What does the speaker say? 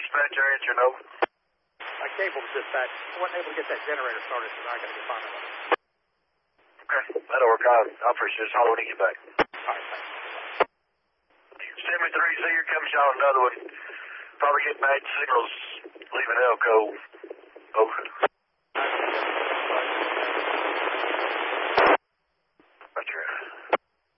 dispatch your answer, no? My cable's dispatch. I wasn't able to get that generator started, so now I got to go find it. Okay, that'll work. I'll appreciate it. Just holler when you get back. All right, thanks. 73Z, here comes y'all another one. Probably get bad signals leaving Elko.